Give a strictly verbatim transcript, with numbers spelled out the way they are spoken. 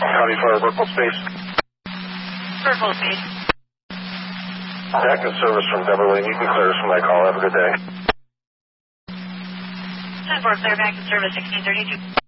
County Fire, Burkeville Space. Burkeville Space. Active service from Beverly. You can clear us from that call. Have a good day. ten four, clear back to service sixteen thirty-two.